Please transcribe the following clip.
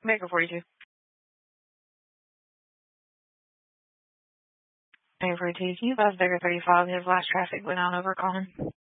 Baker 42. Baker 42, can you pass Baker 35? His last traffic went on over Common.